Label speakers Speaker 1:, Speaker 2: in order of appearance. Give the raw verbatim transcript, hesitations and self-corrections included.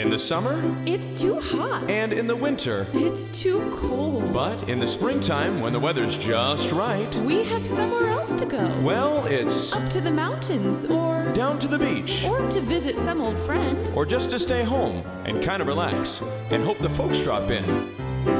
Speaker 1: In the summer,
Speaker 2: It's too hot.
Speaker 1: and in the winter.
Speaker 2: It's too cold.
Speaker 1: But in the springtime, when the weather's just right,
Speaker 2: We have somewhere else to go.
Speaker 1: well, it's
Speaker 2: Up to the mountains, or
Speaker 1: down to the beach.
Speaker 2: or to visit some old friend.
Speaker 1: Or just to stay home and kind of relax and hope the folks drop in.